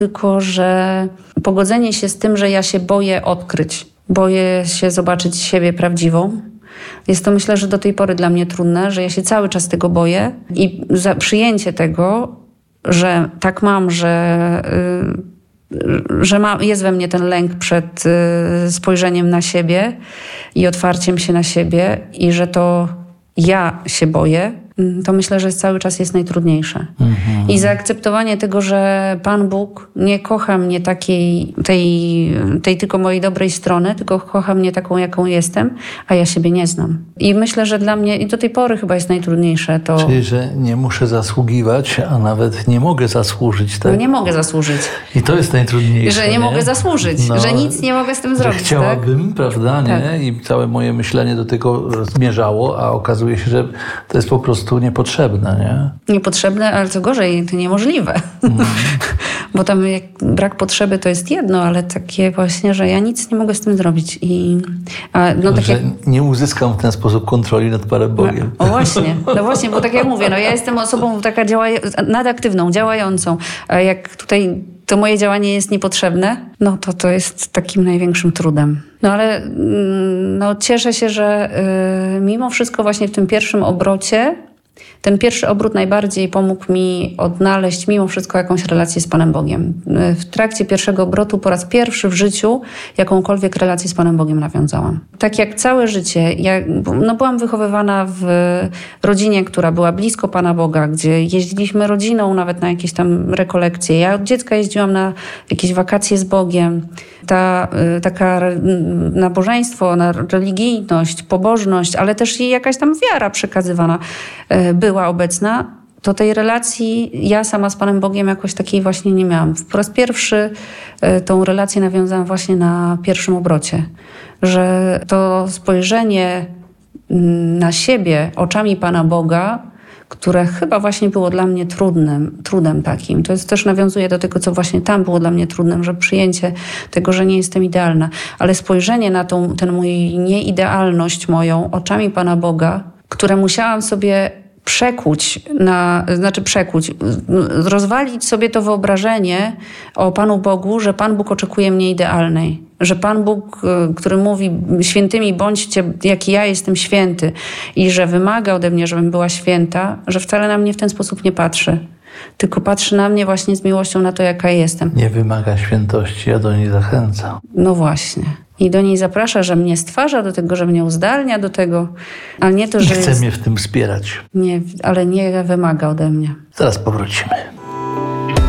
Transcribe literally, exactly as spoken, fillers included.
tylko że pogodzenie się z tym, że ja się boję odkryć. Boję się zobaczyć siebie prawdziwą. Jest to, myślę, że do tej pory dla mnie trudne, że ja się cały czas tego boję i za przyjęcie tego, że tak mam, że, yy, że ma, jest we mnie ten lęk przed yy, spojrzeniem na siebie i otwarciem się na siebie i że to ja się boję, to myślę, że cały czas jest najtrudniejsze. Mhm. I zaakceptowanie tego, że Pan Bóg nie kocha mnie takiej, tej, tej tylko mojej dobrej strony, tylko kocha mnie taką, jaką jestem, a ja siebie nie znam. I myślę, że dla mnie i do tej pory chyba jest najtrudniejsze to... Czyli, że nie muszę zasługiwać, a nawet nie mogę zasłużyć, tak? No nie mogę zasłużyć. I to jest najtrudniejsze. Że nie, nie? mogę zasłużyć, no, że nic nie mogę z tym zrobić, chciałabym, tak? prawda, nie? Tak. I całe moje myślenie do tego zmierzało, a okazuje się, że to jest po prostu niepotrzebne, nie? Niepotrzebne, ale co gorzej, to niemożliwe. Mm. Bo tam jak brak potrzeby to jest jedno, ale takie właśnie, że ja nic nie mogę z tym zrobić. I, a, no, tak że jak... nie uzyskam w ten sposób kontroli nad Panem Bogiem. No, o właśnie, no właśnie, bo tak jak mówię, no ja jestem osobą taka działaj... nadaktywną, działającą. A jak tutaj to moje działanie jest niepotrzebne, no to to jest takim największym trudem. No ale no, cieszę się, że yy, mimo wszystko właśnie w tym pierwszym obrocie, ten pierwszy obrót najbardziej pomógł mi odnaleźć mimo wszystko jakąś relację z Panem Bogiem. W trakcie pierwszego obrotu po raz pierwszy w życiu jakąkolwiek relację z Panem Bogiem nawiązałam. Tak jak całe życie, ja no, byłam wychowywana w rodzinie, która była blisko Pana Boga, gdzie jeździliśmy rodziną nawet na jakieś tam rekolekcje. Ja od dziecka jeździłam na jakieś wakacje z Bogiem. Ta taka nabożeństwo, religijność, pobożność, ale też i jakaś tam wiara przekazywana była obecna, to tej relacji ja sama z Panem Bogiem jakoś takiej właśnie nie miałam. Po raz pierwszy tą relację nawiązałam właśnie na pierwszym obrocie, że to spojrzenie na siebie oczami Pana Boga, które chyba właśnie było dla mnie trudnym, trudem takim. To jest, też nawiązuje do tego, co właśnie tam było dla mnie trudnym, że przyjęcie tego, że nie jestem idealna, ale spojrzenie na tą, ten mój nieidealność moją oczami Pana Boga, które musiałam sobie przekuć, na, znaczy przekuć, rozwalić sobie to wyobrażenie o Panu Bogu, że Pan Bóg oczekuje mnie idealnej. Że Pan Bóg, który mówi świętymi bądźcie, jak ja jestem święty i że wymaga ode mnie, żebym była święta, że wcale na mnie w ten sposób nie patrzy. Tylko patrzy na mnie właśnie z miłością na to, jaka jestem. Nie wymaga świętości, a do niej zachęca. No właśnie. I do niej zaprasza, że mnie stwarza do tego, że mnie uzdalnia do tego, ale nie to, że... I chce jest... mnie w tym wspierać. Nie, ale nie wymaga ode mnie. Zaraz powrócimy.